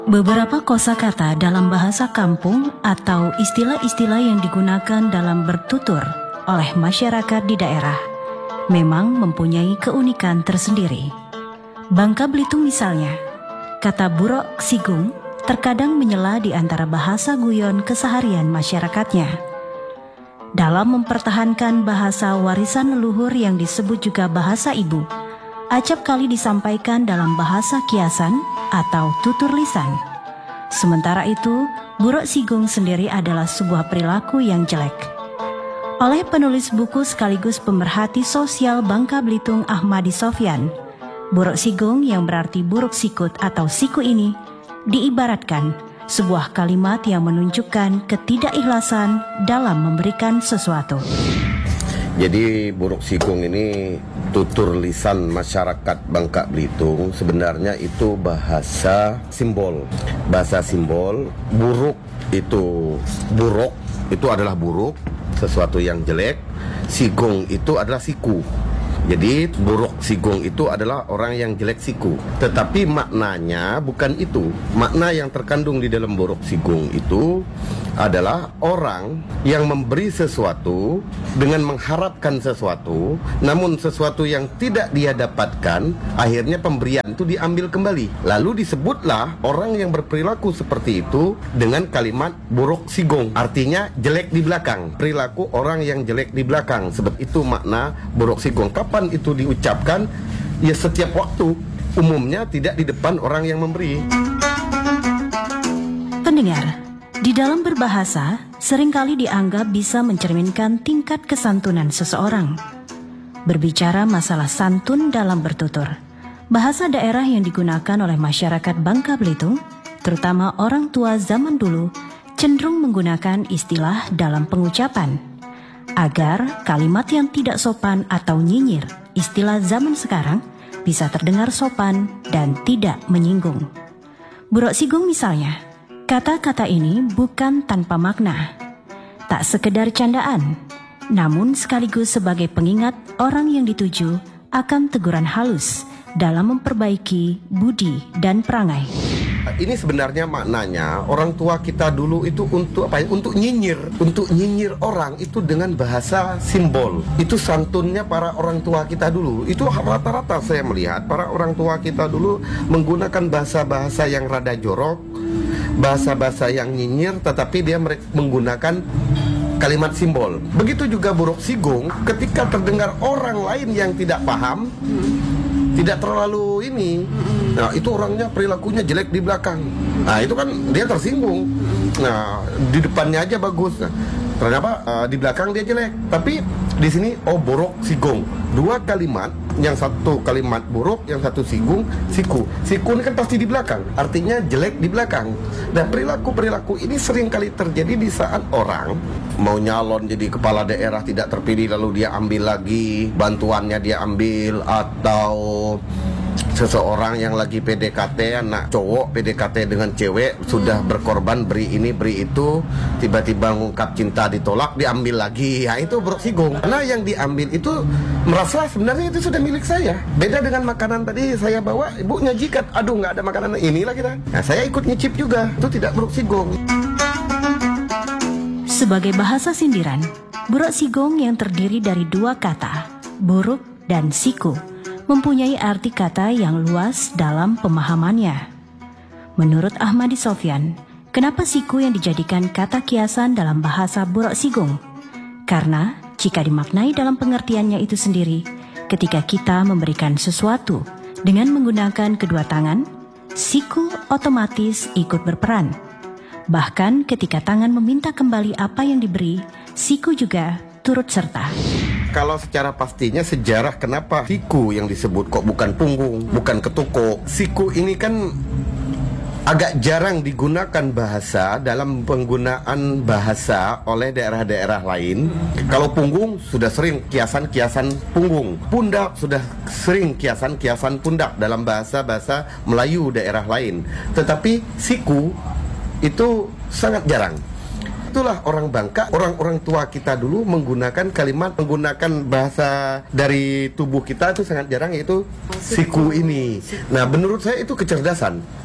Beberapa kosakata dalam bahasa kampung atau istilah-istilah yang digunakan dalam bertutur oleh masyarakat di daerah memang mempunyai keunikan tersendiri. Bangka Belitung misalnya, kata buruk sigung terkadang menyela di antara bahasa guyon keseharian masyarakatnya. Dalam mempertahankan bahasa warisan leluhur yang disebut juga bahasa ibu, acap kali disampaikan dalam bahasa kiasan atau tutur lisan. Sementara itu, buruk sigung sendiri adalah sebuah perilaku yang jelek. Oleh penulis buku sekaligus pemerhati sosial Bangka Belitung Ahmadi Sofyan, buruk sigung yang berarti buruk sikut atau siku ini diibaratkan sebuah kalimat yang menunjukkan ketidakikhlasan dalam memberikan sesuatu. Jadi buruk sigung ini tutur lisan masyarakat Bangka Belitung, sebenarnya itu bahasa simbol. Bahasa simbol, buruk itu adalah buruk, sesuatu yang jelek. Sigung itu adalah siku. Jadi buruk sigung itu adalah orang yang jelek siku. Tetapi maknanya bukan itu. Makna yang terkandung di dalam buruk sigung itu adalah orang yang memberi sesuatu dengan mengharapkan sesuatu, namun sesuatu yang tidak dia dapatkan, akhirnya pemberian itu diambil kembali. Lalu disebutlah orang yang berperilaku seperti itu dengan kalimat buruk sigung, artinya jelek di belakang. Perilaku orang yang jelek di belakang, sebab itu makna buruk sigung. Kapan itu diucapkan? Ya setiap waktu, umumnya tidak di depan orang yang memberi. Pendengar, di dalam berbahasa, seringkali dianggap bisa mencerminkan tingkat kesantunan seseorang. Berbicara masalah santun dalam bertutur, bahasa daerah yang digunakan oleh masyarakat Bangka Belitung, terutama orang tua zaman dulu, cenderung menggunakan istilah dalam pengucapan, agar kalimat yang tidak sopan atau nyinyir, istilah zaman sekarang, bisa terdengar sopan dan tidak menyinggung. Buruk sigung misalnya, kata-kata ini bukan tanpa makna, tak sekedar candaan, namun sekaligus sebagai pengingat orang yang dituju akan teguran halus dalam memperbaiki budi dan perangai. Ini sebenarnya maknanya orang tua kita dulu itu untuk apa? Untuk nyinyir orang itu dengan bahasa simbol. Itu santunnya para orang tua kita dulu. Itu rata-rata saya melihat para orang tua kita dulu menggunakan bahasa-bahasa yang rada jorok, bahasa-bahasa yang nyinyir, tetapi dia menggunakan kalimat simbol. Begitu juga buruk sigung, ketika terdengar orang lain yang tidak paham, tidak terlalu ini, nah itu orangnya perilakunya jelek di belakang. Nah itu kan dia tersinggung. Nah di depannya aja bagus. Nah, ternyata di belakang dia jelek. Tapi di sini buruk sigung. Dua kalimat, yang satu kalimat buruk, yang satu siku. Siku ini kan pasti di belakang, artinya jelek di belakang. Dan perilaku ini sering kali terjadi di saat orang mau nyalon jadi kepala daerah tidak terpilih, lalu dia ambil lagi bantuannya, dia ambil, atau seseorang yang lagi PDKT, anak cowok PDKT dengan cewek, sudah berkorban beri ini beri itu, tiba-tiba ngungkap cinta ditolak, diambil lagi. Ya itu buruk sigung. Karena yang diambil itu merasa sebenarnya itu sudah milik saya. Beda dengan makanan tadi saya bawa, ibu nyajikan, aduh nggak ada makanan, inilah kita. Nah saya ikut nyicip juga, itu tidak buruk sigung. Sebagai bahasa sindiran, buruk sigung yang terdiri dari dua kata, buruk dan siku, mempunyai arti kata yang luas dalam pemahamannya. Menurut Ahmadi Sofyan, kenapa siku yang dijadikan kata kiasan dalam bahasa buruk sigung? Karena jika dimaknai dalam pengertiannya itu sendiri, ketika kita memberikan sesuatu dengan menggunakan kedua tangan, siku otomatis ikut berperan. Bahkan ketika tangan meminta kembali apa yang diberi, siku juga turut serta. Kalau secara pastinya sejarah kenapa siku yang disebut kok bukan punggung, bukan ketukuk. Siku ini kan agak jarang digunakan bahasa dalam penggunaan bahasa oleh daerah-daerah lain. Kalau punggung sudah sering kiasan-kiasan punggung. Pundak sudah sering kiasan-kiasan pundak dalam bahasa-bahasa Melayu daerah lain. Tetapi siku itu sangat jarang. Itulah orang Bangka, orang-orang tua kita dulu menggunakan menggunakan bahasa dari tubuh kita itu sangat jarang, yaitu siku ini. Nah menurut saya itu kecerdasan.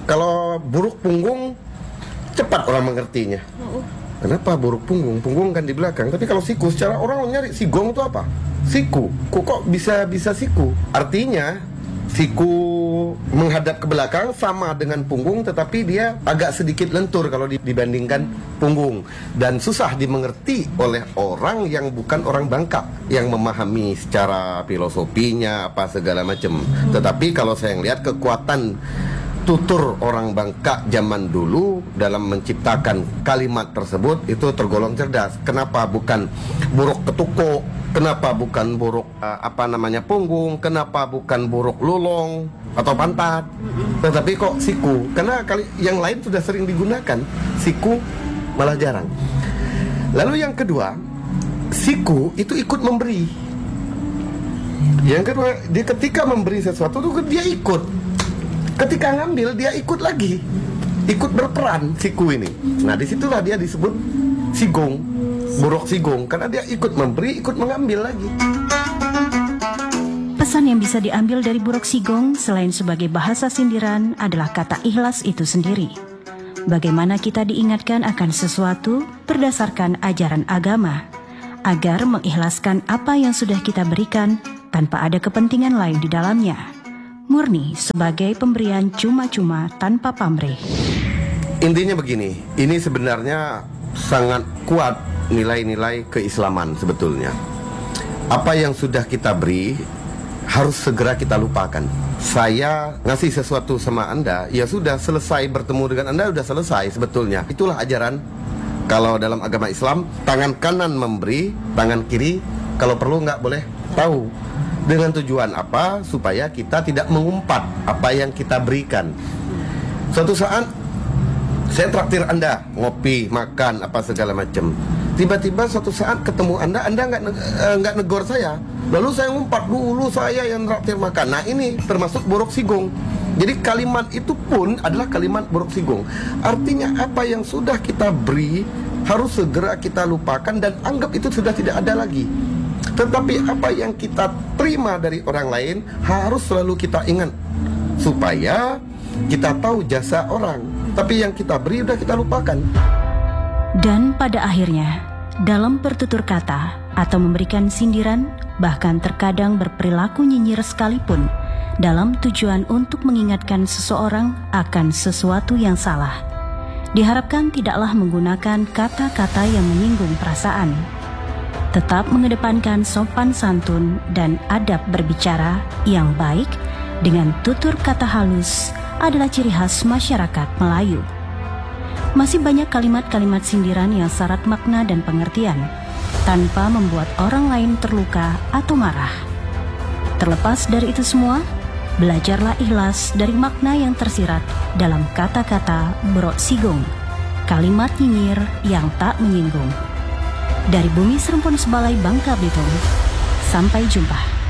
Kalau buruk punggung cepat orang mengertinya. Kenapa buruk punggung? Punggung kan di belakang. Tapi kalau siku, secara orang nyari sigong itu apa? Siku. Kok bisa siku? Artinya siku menghadap ke belakang sama dengan punggung, tetapi dia agak sedikit lentur kalau dibandingkan punggung, dan susah dimengerti oleh orang yang bukan orang Bangka yang memahami secara filosofinya apa segala macam. Tetapi kalau saya lihat kekuatan tutur orang Bangka zaman dulu dalam menciptakan kalimat tersebut itu tergolong cerdas. Kenapa bukan buruk ketukuk? Kenapa bukan buruk punggung? Kenapa bukan buruk lulong atau pantat? Tetapi kok siku? Karena yang lain sudah sering digunakan, siku malah jarang. Lalu yang kedua, siku itu ikut memberi. Yang kedua, dia ketika memberi sesuatu itu dia ikut. Ketika ngambil dia ikut lagi, ikut berperan siku ini. Nah disitulah dia disebut sigong, buruk sigong, karena dia ikut memberi, ikut mengambil lagi. Pesan yang bisa diambil dari buruk sigong selain sebagai bahasa sindiran adalah kata ikhlas itu sendiri. Bagaimana kita diingatkan akan sesuatu berdasarkan ajaran agama, agar mengikhlaskan apa yang sudah kita berikan tanpa ada kepentingan lain di dalamnya. Murni sebagai pemberian cuma-cuma tanpa pamrih. Intinya begini, ini sebenarnya sangat kuat nilai-nilai keislaman sebetulnya. Apa yang sudah kita beri harus segera kita lupakan. Saya ngasih sesuatu sama Anda, ya sudah selesai bertemu dengan Anda, sudah selesai sebetulnya. Itulah ajaran kalau dalam agama Islam, tangan kanan memberi, tangan kiri kalau perlu nggak boleh tahu. Dengan tujuan apa? Supaya kita tidak mengumpat apa yang kita berikan. Suatu saat saya traktir Anda ngopi, makan, apa segala macam. Tiba-tiba suatu saat ketemu Anda nggak negor saya. Lalu saya ngumpat, dulu saya yang traktir makan. Nah ini termasuk buruk sigong. Jadi kalimat itu pun adalah kalimat buruk sigong. Artinya apa yang sudah kita beri harus segera kita lupakan dan anggap itu sudah tidak ada lagi. Tetapi apa yang kita terima dari orang lain harus selalu kita ingat, supaya kita tahu jasa orang. Tapi yang kita beri sudah kita lupakan. Dan pada akhirnya, dalam bertutur kata atau memberikan sindiran, bahkan terkadang berperilaku nyinyir sekalipun, dalam tujuan untuk mengingatkan seseorang akan sesuatu yang salah, diharapkan tidaklah menggunakan kata-kata yang menyinggung perasaan. Tetap mengedepankan sopan santun dan adab berbicara yang baik dengan tutur kata halus adalah ciri khas masyarakat Melayu. Masih banyak kalimat-kalimat sindiran yang syarat makna dan pengertian, tanpa membuat orang lain terluka atau marah. Terlepas dari itu semua, belajarlah ikhlas dari makna yang tersirat dalam kata-kata buruk sigong, kalimat nyinyir yang tak menyinggung. Dari Bumi Serempun Sebalai Bangka Belitung, sampai jumpa.